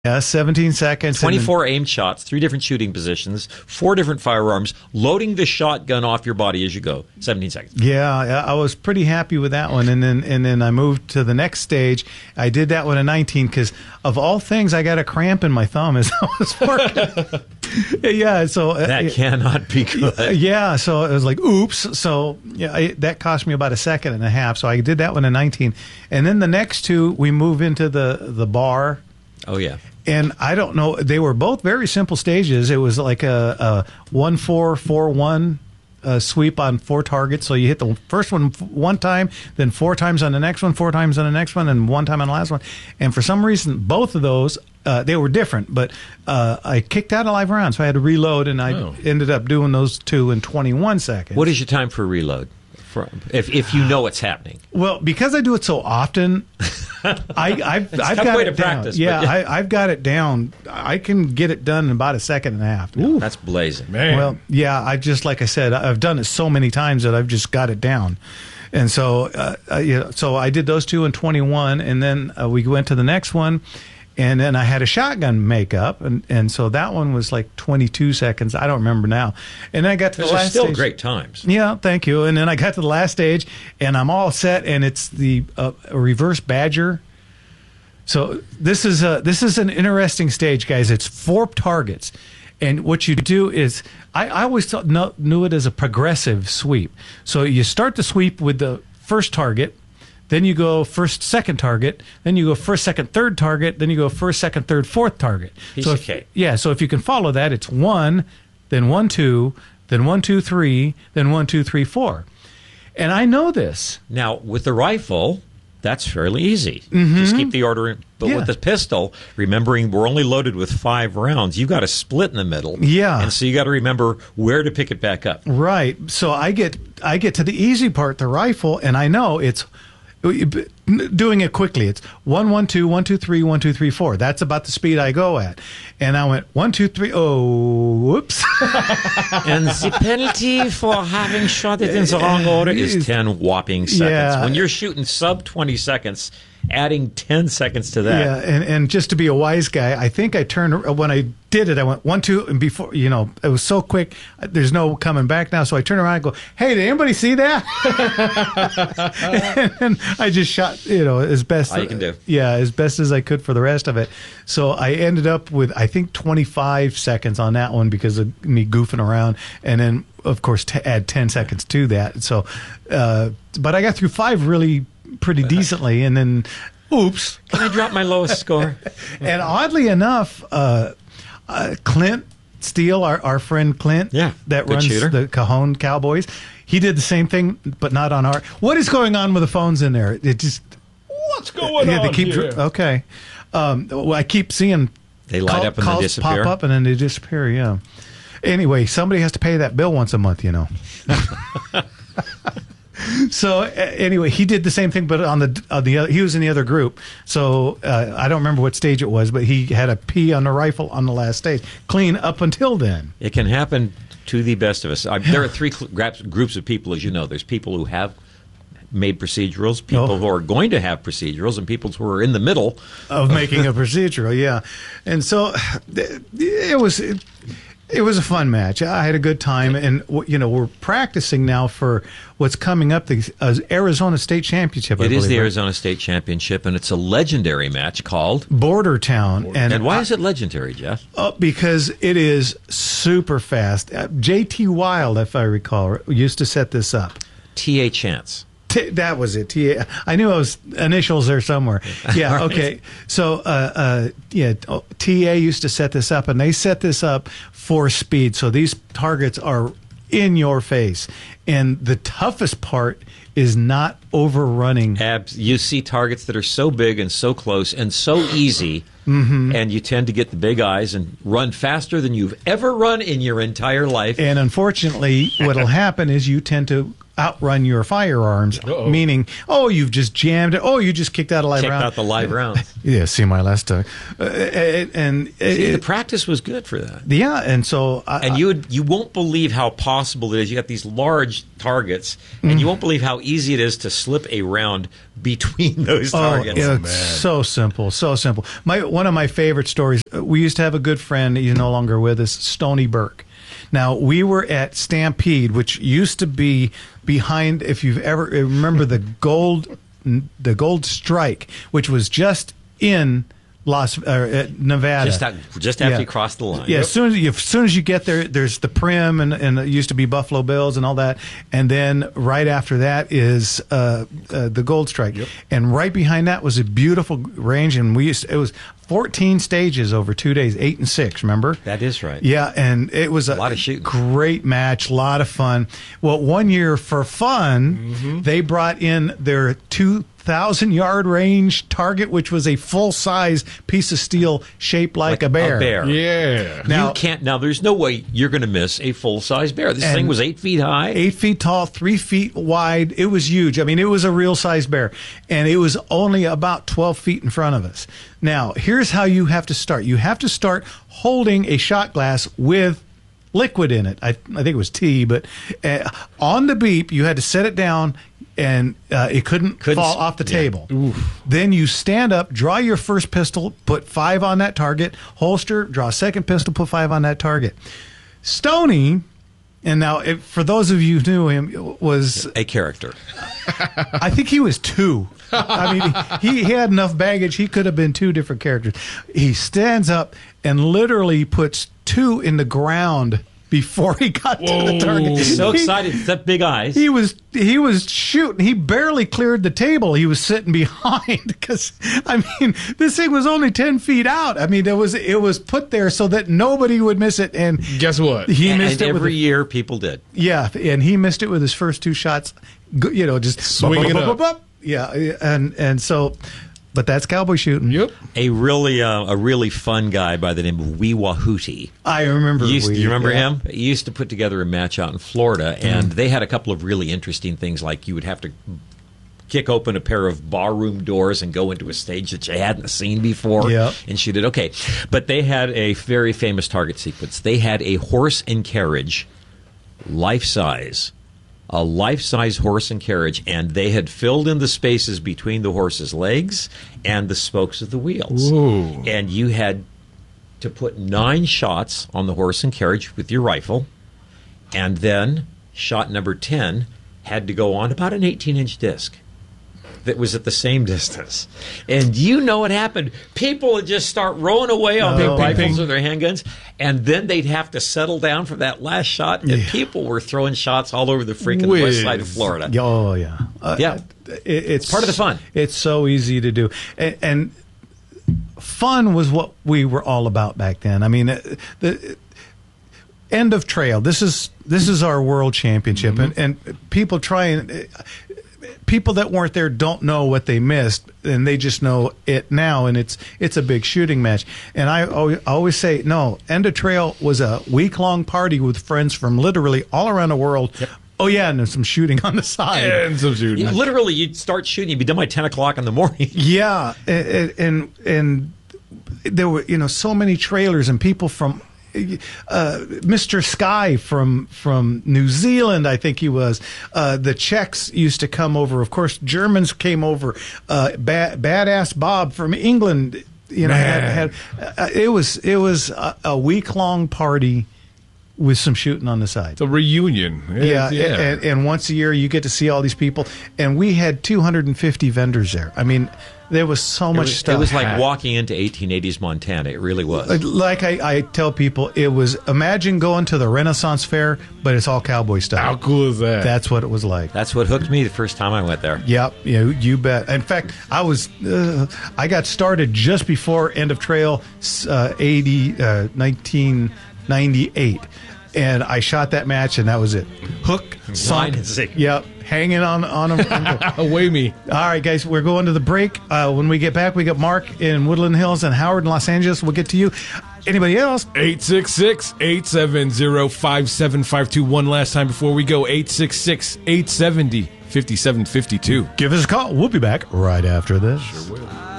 Yeah, 17 seconds. 24 aimed shots, 3 different shooting positions, 4 different firearms, loading the shotgun off your body as you go. 17 seconds. Yeah, I was pretty happy with that one. And then I moved to the next stage. I did that one in 19 because, of all things, I got a cramp in my thumb as I was working. Yeah, so that cannot be good. Yeah, so it was like, oops. So yeah, that cost me about a second and a half. So I did that one in 19. And then the next two, we move into the bar. Oh, yeah. And I don't know. They were both very simple stages. It was like a 1-4-4-1 sweep on 4 targets. So you hit the first one time, then 4 times on the next one, 4 times on the next one, and 1 time on the last one. And for some reason, both of those, they were different. But I kicked out a live round, so I had to reload, and I ended up doing those 2 in 21 seconds. What is your time for reload? If you know what's happening. Well, because I do it so often, I've got way it to down. practice. Yeah, I've got it down. I can get it done in about a second and a half. Ooh, that's blazing. Man. Well, yeah, like I said, I've done it so many times that I've just got it down. And so, so I did those 2 in 21, and then we went to the next one. And then I had a shotgun makeup, and so that one was like 22 seconds. I don't remember now. And then I got to the last still stage. Great times. Yeah, thank you. And then I got to the last stage, and I'm all set, and it's the reverse Badger. So this is an interesting stage, guys. It's 4 targets. And what you do is, I always knew it as a progressive sweep. So you start the sweep with the first target. Then you go first, second target. Then you go first, second, third target. Then you go first, second, third, fourth target. Piece of cake. Yeah, so if you can follow that, it's 1, then 1, 2, then 1, 2, 3, then 1, 2, 3, 4. And I know this. Now, with the rifle, that's fairly easy. Just keep the order in. But with the pistol, remembering we're only loaded with 5 rounds, you've got to split in the middle. Yeah. And so you got to remember where to pick it back up. Right. So I get to the easy part, the rifle, and I know it's doing it quickly. It's 1, 1, 2, 1, 2, 3, 1, 2, 3, 4. That's about the speed I go at. And I went 1, 2, 3. Oh, whoops! And the penalty for having shot it in the wrong order is 10 whopping seconds. Yeah. When you're shooting sub 20 seconds, adding 10 seconds to that. Yeah, and just to be a wise guy, I think I turned, when I did it, I went 1, 2, and before, it was so quick, there's no coming back now. So I turn around and go, hey, did anybody see that? And I just shot, as best. All you can do. Yeah, as best as I could for the rest of it. So I ended up with, I think, 25 seconds on that one because of me goofing around. And then, of course, add 10 seconds to that. So, but I got through 5 really pretty decently, and then oops. Can I drop my lowest score? And oddly enough, Clint Steele, our friend Clint, that runs shooter. the Cajon Cowboys, he did the same thing, but not on our. What is going on with the phones in there? It just what's going on they keep here? okay. Well, I keep seeing they light up and calls they disappear. pop up and then they disappear. Yeah. Anyway, somebody has to pay that bill once a month, So anyway, he did the same thing, but on the other, he was in the other group. So I don't remember what stage it was, but he had a P on the rifle on the last stage, clean up until then. It can happen to the best of us. There are 3 groups of people, as you know. There's people who have made procedurals, people who are going to have procedurals, and people who are in the middle of making a procedural. Yeah, and so it was a fun match. I had a good time, and we're practicing now for what's coming up, the Arizona State Championship. It is the Arizona State Championship, and it's a legendary match called Border Town. And why is it legendary, Jeff? Because it is super fast. J.T. Wild, if I recall, used to set this up. T.A. Chance. That was it. T.A. I knew I was initials there somewhere. Yeah, Right. okay. So, T.A. used to set this up, and they set this up for speed. So these targets are in your face. And the toughest part is not overrunning. You see targets that are so big and so close and so easy, and you tend to get the big eyes and run faster than you've ever run in your entire life. And unfortunately, what will happen is you tend to outrun your firearms, meaning, you've just jammed it. You just kicked out a live Checked round. out the live rounds. Yeah, see my last time. The practice was good for that. Yeah, and so you won't believe how possible it is. You got these large targets, and you won't believe how easy it is to slip a round between those targets. It's so simple, so simple. One of my favorite stories. We used to have a good friend. He's no longer with us, Stony Burke. Now, we were at Stampede, which used to be behind, if you've ever remember the Gold Strike, which was just in Nevada. Just after you cross the line. Yeah, as soon as you get there, there's the Prim, and it used to be Buffalo Bills and all that. And then right after that is the Gold Strike. Yep. And right behind that was a beautiful range, and it was 14 stages over 2 days, 8 and 6, remember? That is right. Yeah, and it was a lot of shooting. Great match, a lot of fun. Well, one year for fun, they brought in their 2,000-yard range target, which was a full-size piece of steel shaped like a bear. Yeah. Now, there's no way you're going to miss a full-size bear. This thing was 8 feet high. 8 feet tall, 3 feet wide. It was huge. I mean, it was a real-size bear. And it was only about 12 feet in front of us. Now, here's how you have to start. You have to start holding a shot glass with liquid in it. I think it was tea, but on the beep, you had to set it down, and it couldn't fall off the table. Oof. Then you stand up, draw your first pistol, put 5 on that target, holster, draw a second pistol, put 5 on that target. Stony, and now for those of you who knew him, was a character. I think he was 2. I mean, he had enough baggage. He could have been 2 different characters. He stands up and literally puts 2 in the ground before he got to the target. He's so excited. He's got big eyes. He was shooting. He barely cleared the table. He was sitting behind because, I mean, this thing was only 10 feet out. I mean, it was put there so that nobody would miss it. And guess what? He missed it every year people did. Yeah, and he missed it with his first 2 shots. Just swinging up. Yeah, and so, but that's cowboy shooting. Yep. A really fun guy by the name of Wee Wahooty. I remember. Do you remember him? He used to put together a match out in Florida, and they had a couple of really interesting things, like you would have to kick open a pair of barroom doors and go into a stage that you hadn't seen before and shoot it. Okay, but they had a very famous target sequence. They had a horse and carriage, life-size horse and carriage, and they had filled in the spaces between the horse's legs and the spokes of the wheels. Ooh. And you had to put 9 shots on the horse and carriage with your rifle, and then shot number 10 had to go on about an 18-inch disc that was at the same distance. And you know what happened. People would just start rolling away on their rifles or their handguns, and then they'd have to settle down for that last shot, and people were throwing shots all over the freaking west side of Florida. Oh, yeah. It's part of the fun. It's so easy to do. And fun was what we were all about back then. I mean, the end of trail. This is our world championship, and people try and... People that weren't there don't know what they missed, and they just know it now, and it's a big shooting match. And I always say, no, End of Trail was a week-long party with friends from literally all around the world. Yep. Oh, yeah, and there's some shooting on the side. And some shooting. Literally, you'd start shooting, you'd be done by 10 o'clock in the morning. Yeah, and there were, so many trailers and people from... Mr. Sky from New Zealand, I think he was. The Czechs used to come over. Of course, Germans came over. Badass Bob from England, had it was a week-long party with some shooting on the side. It's a reunion. And once a year you get to see all these people. And we had 250 vendors there. I mean, there was so much stuff. It was like walking into 1880s Montana. It really was. Like I tell people, it was, imagine going to the Renaissance Fair, but it's all cowboy stuff. How cool is that? That's what it was like. That's what hooked me the first time I went there. Yep, you bet. In fact, I got started just before End of Trail 1998. And I shot that match, and that was it. Hook, sunk. Yep, hanging on them. Away me. All right, guys, we're going to the break. When we get back, we got Mark in Woodland Hills and Howard in Los Angeles. We'll get to you. Anybody else? 866-870-5752. One last time before we go. 866-870-5752. Give us a call. We'll be back right after this. Sure will.